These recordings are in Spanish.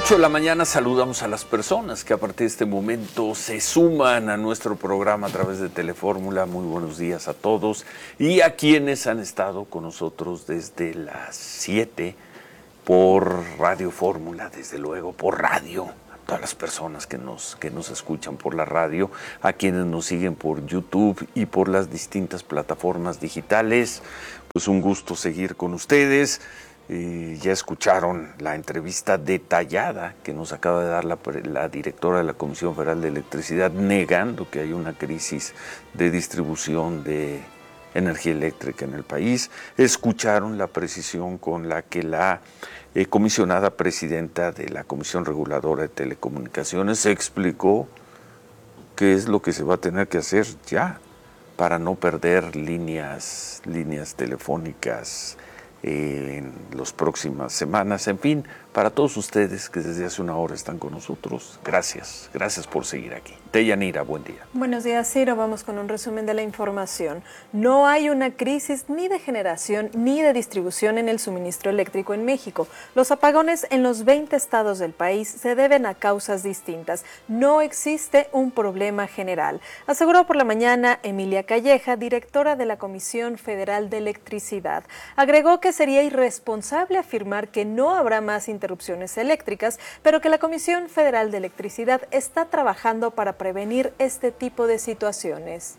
8 de la mañana saludamos a las personas que a partir de este momento se suman a nuestro programa a través de Telefórmula. Muy buenos días a todos y a quienes han estado con nosotros desde las 7 por Radio Fórmula, desde luego por radio. A todas las personas que nos escuchan por la radio, a quienes nos siguen por YouTube y por las distintas plataformas digitales. Pues un gusto seguir con ustedes. Ya escucharon la entrevista detallada que nos acaba de dar la directora de la Comisión Federal de Electricidad, negando que hay una crisis de distribución de energía eléctrica en el país. Escucharon la precisión con la que la comisionada presidenta de la Comisión Reguladora de Telecomunicaciones explicó qué es lo que se va a tener que hacer ya para no perder líneas telefónicas en las próximas semanas. En fin, para todos ustedes que desde hace una hora están con nosotros, gracias por seguir aquí. Deyanira, buen día. Buenos días, Ciro. Vamos con un resumen de la información. No hay una crisis ni de generación ni de distribución en el suministro eléctrico en México. Los apagones en los 20 estados del país se deben a causas distintas. No existe un problema general, aseguró por la mañana Emilia Calleja, directora de la Comisión Federal de Electricidad. Agregó que sería irresponsable afirmar que no habrá más interrupciones eléctricas, pero que la Comisión Federal de Electricidad está trabajando para prevenir este tipo de situaciones.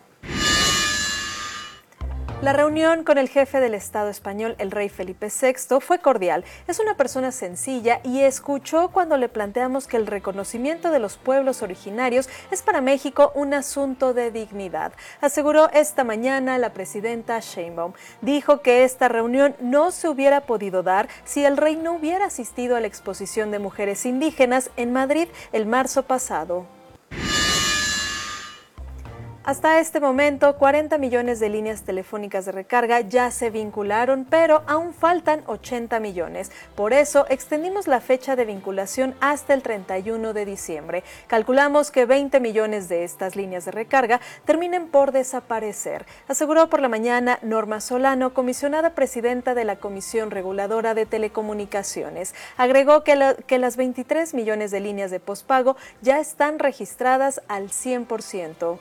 La reunión con el jefe del Estado español, el rey Felipe VI, fue cordial. Es una persona sencilla y escuchó cuando le planteamos que el reconocimiento de los pueblos originarios es para México un asunto de dignidad. Aseguró esta mañana la presidenta Sheinbaum. Dijo que esta reunión no se hubiera podido dar si el rey no hubiera asistido a la exposición de mujeres indígenas en Madrid el marzo pasado. Hasta este momento, 40 millones de líneas telefónicas de recarga ya se vincularon, pero aún faltan 80 millones. Por eso, extendimos la fecha de vinculación hasta el 31 de diciembre. Calculamos que 20 millones de estas líneas de recarga terminen por desaparecer, aseguró por la mañana Norma Solano, comisionada presidenta de la Comisión Reguladora de Telecomunicaciones. Agregó que las 23 millones de líneas de pospago ya están registradas al 100%.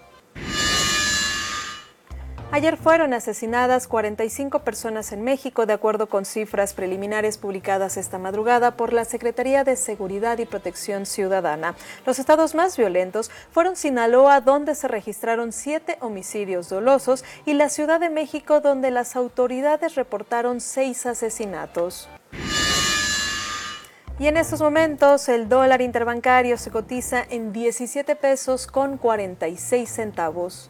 Ayer fueron asesinadas 45 personas en México, de acuerdo con cifras preliminares publicadas esta madrugada por la Secretaría de Seguridad y Protección Ciudadana. Los estados más violentos fueron Sinaloa, donde se registraron 7 homicidios dolosos, y la Ciudad de México, donde las autoridades reportaron 6 asesinatos. Y en estos momentos el dólar interbancario se cotiza en 17 pesos con 46 centavos.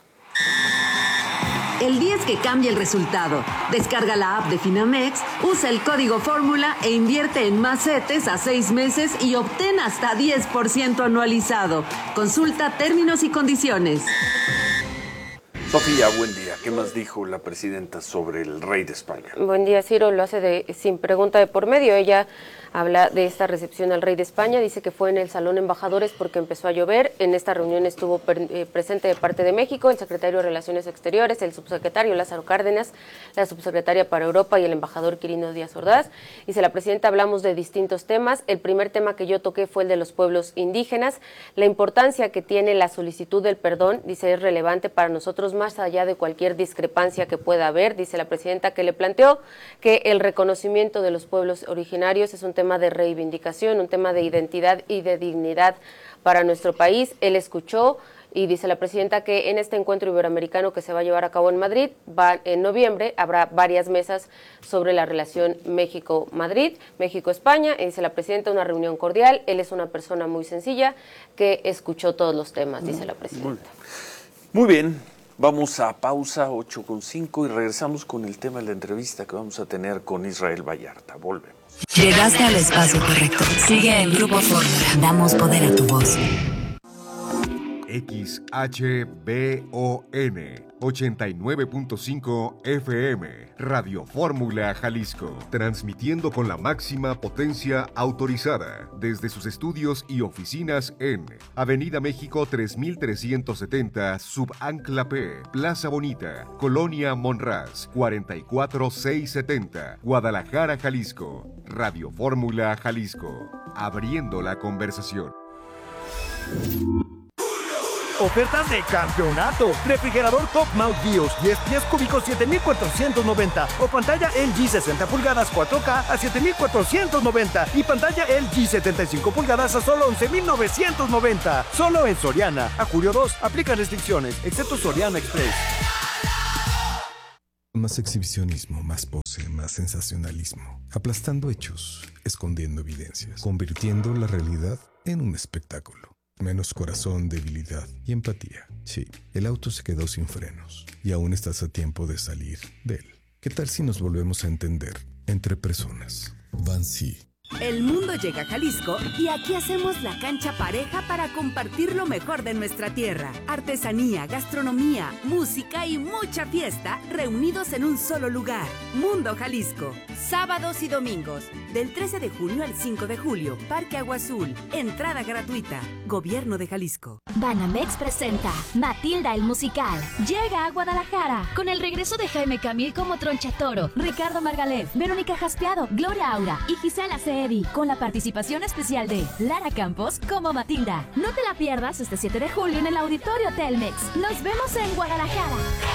El 10 que cambia el resultado. Descarga la app de Finamex, usa el código Fórmula e invierte en más CETES a 6 meses y obtén hasta 10% anualizado. Consulta términos y condiciones. Sofía, buen día. ¿Qué más dijo la presidenta sobre el rey de España? Buen día, Ciro. Lo hace sin pregunta de por medio. Ella habla de esta recepción al rey de España, dice que fue en el Salón Embajadores porque empezó a llover. En esta reunión estuvo presente de parte de México el secretario de Relaciones Exteriores, el subsecretario Lázaro Cárdenas, la subsecretaria para Europa y el embajador Quirino Díaz Ordaz. Dice la presidenta, hablamos de distintos temas. El primer tema que yo toqué fue el de los pueblos indígenas. La importancia que tiene la solicitud del perdón, dice, es relevante para nosotros más allá de cualquier discrepancia que pueda haber. Dice la presidenta que le planteó que el reconocimiento de los pueblos originarios es un tema de reivindicación, un tema de identidad y de dignidad para nuestro país. Él escuchó y dice la presidenta que en este encuentro iberoamericano que se va a llevar a cabo en Madrid, en noviembre, habrá varias mesas sobre la relación México-Madrid, México-España. Y dice la presidenta, una reunión cordial. Él es una persona muy sencilla que escuchó todos los temas, dice la presidenta. Muy bien. Vamos a pausa 8:05 y regresamos con el tema de la entrevista que vamos a tener con Israel Vallarta. Volvemos. Llegaste al espacio correcto. Sigue el Grupo Fórmula. Damos poder a tu voz. XHBON 89.5 FM, Radio Fórmula Jalisco, transmitiendo con la máxima potencia autorizada desde sus estudios y oficinas en Avenida México 3370, Subancla P, Plaza Bonita, Colonia Monraz, 44670, Guadalajara, Jalisco. Radio Fórmula Jalisco, abriendo la conversación. Ofertas de campeonato. Refrigerador Top Mount BIOS 10 pies cúbicos 7,490 o pantalla LG 60 pulgadas 4K a 7,490 y pantalla LG 75 pulgadas a solo 11,990. Solo en Soriana. A julio 2 aplican restricciones, excepto Soriana Express. Más exhibicionismo, más pose, más sensacionalismo. Aplastando hechos, escondiendo evidencias, convirtiendo la realidad en un espectáculo. Menos corazón, debilidad y empatía. Sí, el auto se quedó sin frenos y aún estás a tiempo de salir de él. ¿Qué tal si nos volvemos a entender entre personas? Vancy. El mundo llega a Jalisco y aquí hacemos la cancha pareja para compartir lo mejor de nuestra tierra. Artesanía, gastronomía, música y mucha fiesta reunidos en un solo lugar. Mundo Jalisco. Sábados y domingos. Del 13 de junio al 5 de julio. Parque Agua Azul. Entrada gratuita. Gobierno de Jalisco. Banamex presenta Matilda el musical. Llega a Guadalajara con el regreso de Jaime Camil como Tronchatoro, Ricardo Margalef, Verónica Jaspeado, Gloria Aura y Gisela C. con la participación especial de Lara Campos como Matilda. No te la pierdas este 7 de julio en el Auditorio Telmex. Nos vemos en Guadalajara.